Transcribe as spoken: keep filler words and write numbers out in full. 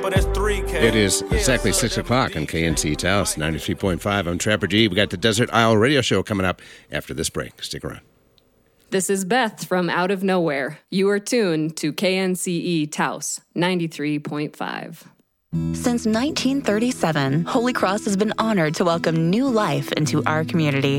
But it's three K. It is exactly six o'clock on K N C Taos, ninety-three point five. I'm Trapper G. We got the Desert Isle Radio Show coming up after this break. Stick around. This is Beth from Out of Nowhere. You are tuned to K N C E Taos, ninety-three point five. Since nineteen thirty-seven, Holy Cross has been honored to welcome new life into our community.